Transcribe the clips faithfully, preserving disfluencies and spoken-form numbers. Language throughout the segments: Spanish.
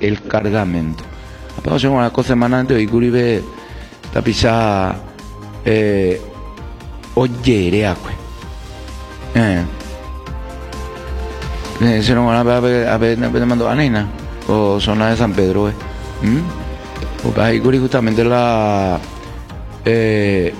el cargamento. Pero yo una cosa semana antes de curibe tapisa eh oyere acque. Eh. Eh, se no van a ver a ver me mandó a Nena o zona de San Pedro, eh. ¿Mm? O ahí curi justamente la eh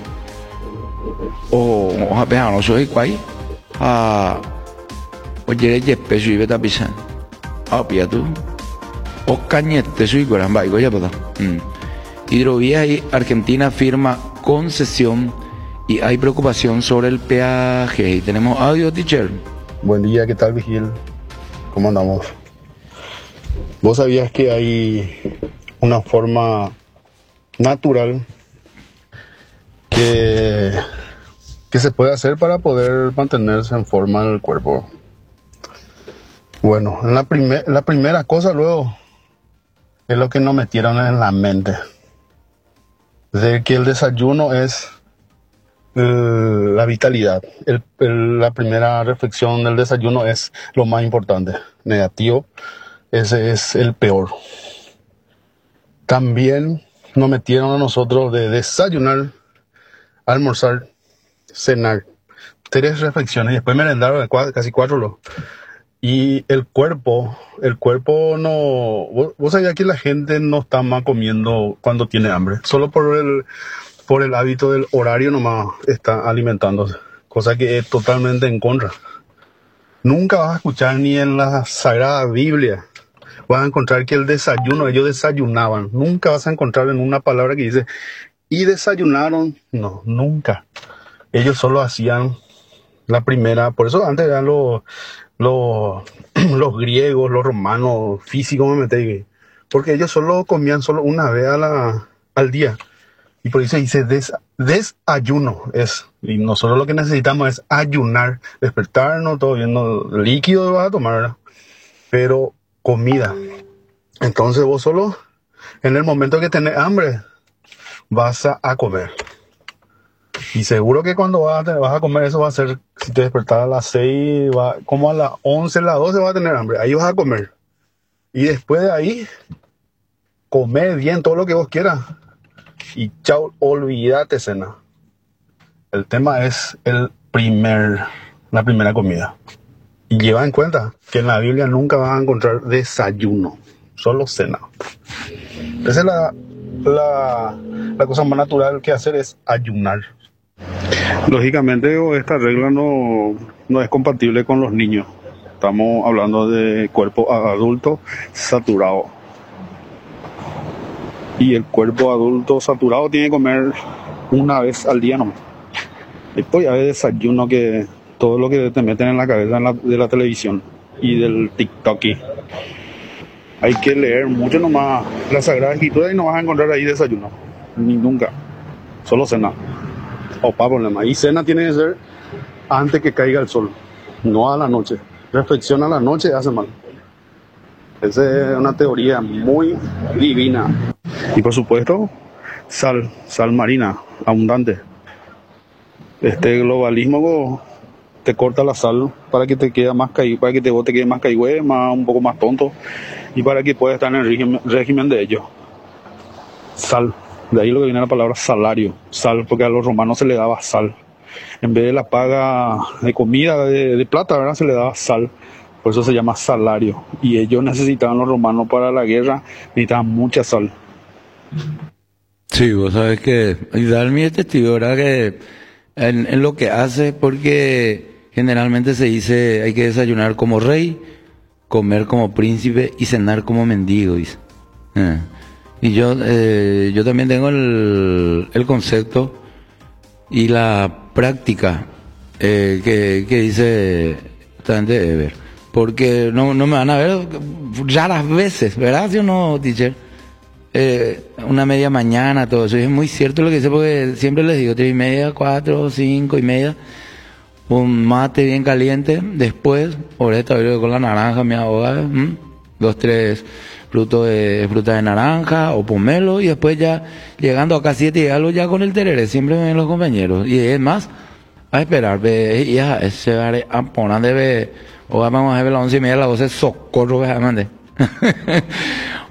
o o a ver no soy cuál a oyere yepe su ibe tapisa. Ah, pia tú. O cañete soy gran baigo ya puta. Hidrovías y Argentina firma concesión y hay preocupación sobre el peaje. Y tenemos audio, teacher. Buen día, ¿qué tal, Vigil? ¿Cómo andamos? ¿Vos sabías que hay una forma natural que, que se puede hacer para poder mantenerse en forma el cuerpo? Bueno, en la, primer, la primera cosa luego es lo que nos metieron en la mente. De que el desayuno es el, la vitalidad. El, el, la primera reflexión del desayuno es lo más importante. Negativo, ese es el peor. También nos metieron a nosotros de desayunar, almorzar, cenar. Tres reflexiones y después merendar casi cuatro. Lo. Y el cuerpo, el cuerpo no... Vos, vos sabías que la gente no está más comiendo cuando tiene hambre. Solo por el, por el hábito del horario nomás está alimentándose. Cosa que es totalmente en contra. Nunca vas a escuchar ni en la Sagrada Biblia. Vas a encontrar que el desayuno, ellos desayunaban. Nunca vas a encontrar en una palabra que dice, y desayunaron. No, nunca. Ellos solo hacían la primera. Por eso antes eran los... Los, los griegos, los romanos, físicos, me metí, porque ellos solo comían solo una vez a la, al día. Y por eso dice des, desayuno. Es, y nosotros lo que necesitamos es ayunar, despertarnos, todo viendo líquido vas a tomar, ¿verdad? Pero comida. Entonces vos solo, en el momento que tenés hambre, vas a, a comer. Y seguro que cuando vas a, vas a comer eso va a ser, si te despertas a las seis, va, como a las once, a las doce vas a tener hambre. Ahí vas a comer. Y después de ahí, comer bien todo lo que vos quieras. Y chao, olvídate cena. El tema es el primer, la primera comida. Y lleva en cuenta que en la Biblia nunca vas a encontrar desayuno, solo cena. Esa es la, la, la cosa más natural que hacer es ayunar. Lógicamente esta regla no, no es compatible con los niños. Estamos hablando de cuerpo adulto saturado. Y el cuerpo adulto saturado tiene que comer una vez al día nomás. Después hay desayuno que todo lo que te meten en la cabeza en la, de la televisión y del TikTok. Hay que leer mucho nomás la Sagrada Escritura y no vas a encontrar ahí desayuno. Ni nunca. Solo cena. O para problema. Y cena tiene que ser antes que caiga el sol, no a la noche. Reflexión a la noche hace mal. Esa es una teoría muy divina. Y por supuesto, sal, sal marina, abundante. Este globalismo te corta la sal para que te quede más caído, para que te, vos te quede más caído, más, un poco más tonto, y para que puedas estar en el régimen, régimen de ellos. Sal. De ahí lo que viene la palabra salario, sal, porque a los romanos se le daba sal. En vez de la paga de comida, de, de plata, ¿verdad? Se le daba sal. Por eso se llama salario. Y ellos necesitaban, los romanos para la guerra, necesitaban mucha sal. Sí, vos sabés que Dalmi es testigo, ¿verdad? Que en, en lo que hace, porque generalmente se dice hay que desayunar como rey, comer como príncipe y cenar como mendigo, dice. Eh. Y yo, eh, yo también tengo el, el concepto y la práctica eh, que, que dice justamente Ever. Porque no, no me van a ver raras veces, ¿verdad? ¿Sí o no, teacher? Eh, una media mañana, todo eso. Y es muy cierto lo que dice, porque siempre les digo, tres y media, cuatro, cinco y media, un mate bien caliente. Después, ahorita con la naranja, mi abogada, ¿m? dos, tres... fruto de fruta de naranja o pomelo, y después ya llegando acá siete y algo ya con el tereré, siempre me ven los compañeros, y es más a esperar, ve, ya se va a poner de ve, o vamos a ver las once y media, la doce, socorro, ve, mande.